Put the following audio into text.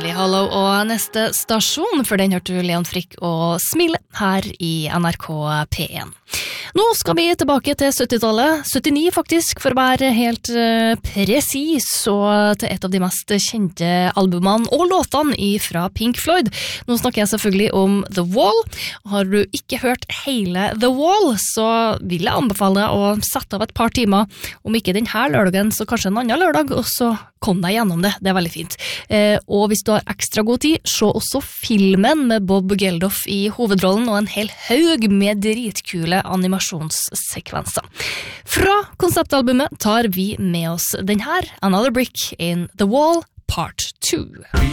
Hallo og neste stasjon, for den hørte du Leon Frick og Smile her i NRK P1. Nå skal vi tilbake til 70-tallet, 79 faktisk, for å være helt presis, og til et av de mest kjente albumene og låtene fra Pink Floyd. Nå snakker jeg selvfølgelig om The Wall. Har du ikke hørt hele The Wall, så vil jeg anbefale deg å sette av et par timer, om ikke denne lørdagen, så kanskje en annen lørdag, og så kom deg gjennom det. Det er veldig fint. Og hvis du har ekstra god tid, se også filmen med Bob Geldof i hovedrollen og en hel haug med dritkule animasjonssekvenser. Fra konseptalbumet tar vi med oss den her, Another Brick in the Wall, Part 2.